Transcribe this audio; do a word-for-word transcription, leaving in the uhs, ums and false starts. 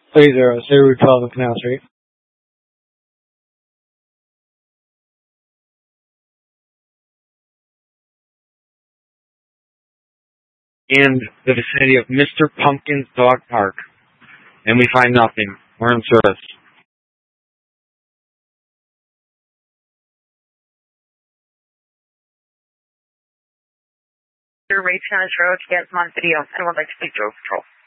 three zero, City Route twelve on Canal Street. In the vicinity of Mister Pumpkin's dog park. And we find nothing. We're in service. Rapes on his road, he has him on video, and would like to speak to Road Patrol.